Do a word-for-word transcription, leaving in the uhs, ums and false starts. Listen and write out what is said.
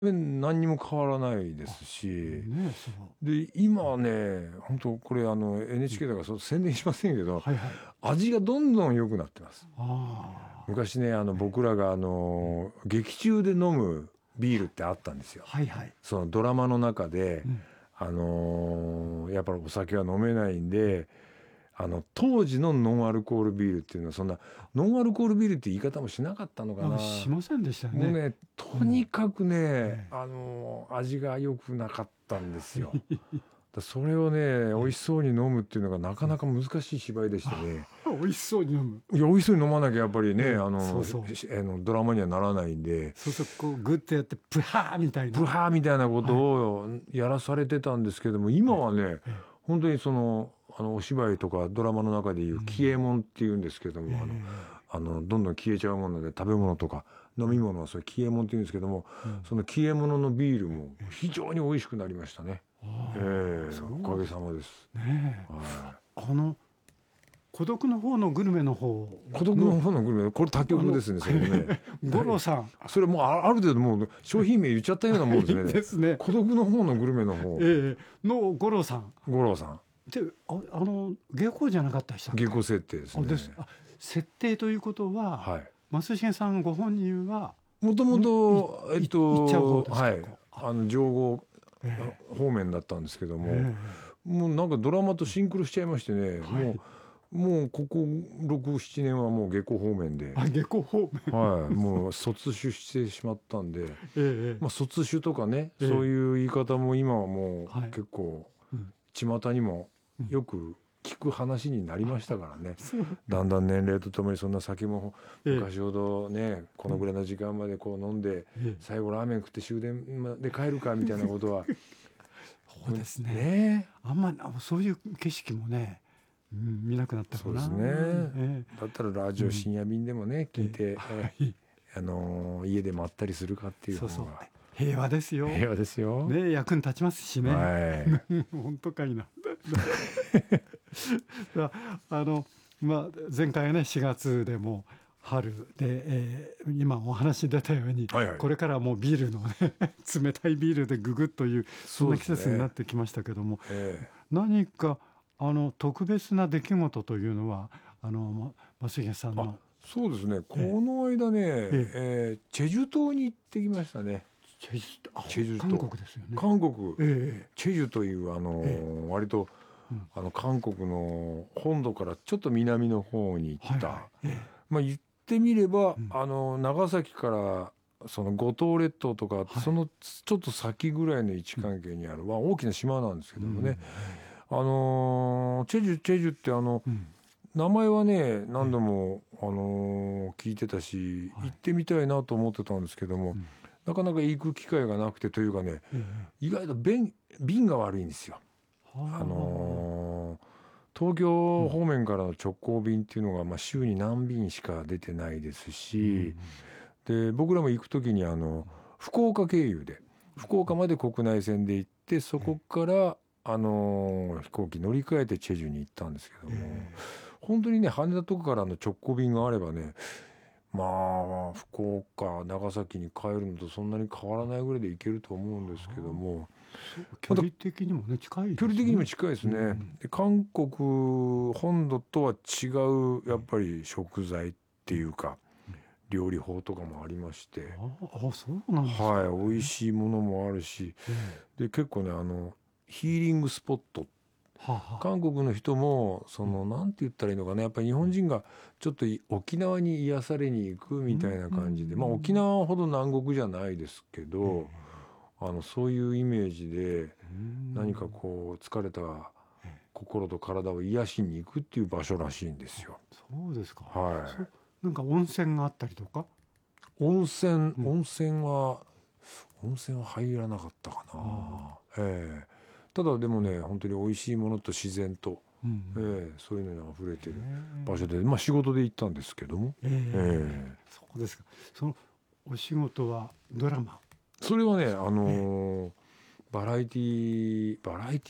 何にも変わらないですし、 ね、そうで今はね本当これあの エヌエイチケー だからそう宣伝しませんけど、 はいはい。 味がどんどん良くなってます。 ああ、 昔ねあの僕らがあの劇中で飲むビールってあったんですよ。 はいはい。 そのドラマの中で、 うん、 あのーやっぱりお酒は飲めないんで、あの当時のノンアルコールビールっていうのはそんなノンアルコールビールって言い方もしなかったのかあ、 な。 しませんでしたよね。 もうねとにかくね、 えあのー味が良くなかったんですよ。だそれをね美味しそうに飲むっていうのがなかなか難しい芝居でしてね。 美味しそうに飲む。 いや美味しそうに飲まなきゃやっぱりね、 ええあのそうそう。 しあのドラマにはならないんで、 そうそう、こうグッてやってプハーみたいな。 プハーみたいなことはい。 をやらされてたんですけども、今はねええ、 本当にそのあのお芝居とかドラマの中でいう消え物っていうんですけどえも、あのえ、 あのどんどん消えちゃうもので食べ物とか飲み物はそれ消え物っていうんですけども、 うん、 その消え物のビールも非常に美味しくなりましたね。 あえあ、そえおかげうですさまです。 ね。 はあの孤独の方のグルメの方い、孤独のの方のグルメ、これ他局あのですね、それもね。 五郎さん、 それもうあある程度もう商品名言っちゃったようなもんですいいね。 ですね。 孤独の方のグルメの方、 ええの五郎さん五郎さん、 で、あ、あの下校じゃなかったでしたっけ？ 下戸設定ですね。 あです。あ、設定ということは、 はい。 松重さんご本人はもともんいと、えっい行っちゃう方と、 ですか？ はい、 こう、あ、 あの情報え方面だったんですけどえも、 えもうなんかドラマとシンクロしちゃいましてね、 えはい。 もう、もうこころく、ななねんはもう下戸方面で、 あ、下校方面。 はい、もう卒種してしまったんで、 ええまあ、卒種とかね、 ええそうええいう言い方も今はもうはい。 結構、 うん、 巷にもうん。 よく聞く話になりましたからね。 そう。 だんだん年齢とともにそんな酒もええ昔ほどねこうん、 のぐらいの時間までこう飲んでええ最後ラーメン食って終電まで帰るかみたいなことはそうですね。 ねえ、 あんまあそういう景色もね、うん、見なくなったかな。 そうですね。 えだったらラえうん、 ジオ深夜便でもね聞いええて、 はえい。 ーあのー家でまったりするかっていうそうそう。 方が平和ですよ。 平和ですよ。 ね、役に立ちますしね。 はい本当かいな。だあの、まあ、前回はねしがつでも春で、えー今お話に出たようにはいはい、 これからはもうビールのね冷たいビールでググッというそんそうな季節になですね。 ってきましたけども、 え何かあの特別な出来事というのはあのま増毛さんーあの、 そうですね。 えこの間ね、 ええええーチェジュ島に行ってきましたね。 チェジュあチェジュ韓島、 国ですよね。 韓国、 えチェジュというあのええー割とえうんあの韓国の本土からちょっと南の方に行った、 はいはいえまあ言ってみれば、 うんあの長崎からその五島列島とか、 はいそのちょっと先ぐらいの位置関係にある、まあ、大きな島なんですけえうんどもね、あのーチェジュチェジュってあのうん名前はねえ何度も、あのー聞いてたしはい行ってみたいなと思ってたんですけども、 うんなかなか行く機会がなくてというかね、 ええ意外と便便が悪いんですよ。あはのー東あ、う京ん方面からの直行便っていうのが、まあ、週に何便しか出てないですし、で僕らも行く時にあの福岡経由で福岡まで国内線で行ってそこからあのー飛行機乗り換えてチェジュに行ったんですけども、 え本当にね羽田とかからの直行便があればね、まあ福岡長崎に帰るのとそんなに変わらないぐらいで行けると思うんですけども、 そう距離的にもね近いですね。 距離的にも近いですね。 うんで韓国本土とは違うやっぱり食材っていうか料理法とかもありまして、 ああそうなんですか。 はい、美味しいものもあるし、 ええで結構ねあのヒーリングスポット、 はあはあ韓国の人もそのなんて言ったらいいのかな、やっぱり日本人がちょっとい沖縄に癒されに行くみたいな感じで、まあ沖縄ほど南国じゃないですけど、あのそういうイメージで何かこう疲れた心と体を癒しに行くっていう場所らしいんですよ。 そうですか。そはうなんか温泉があったりとか。 い。温泉、 うん温泉は温泉は入らなかったかな。 あええただでもね本当に美味しいものと自然と、 うんええそういうのに溢れてるえ場所で、まあ仕事で行ったんですけども、 えええええそうですか。そのお仕事はドラマ。 それはねあええのーバラエティバラエテ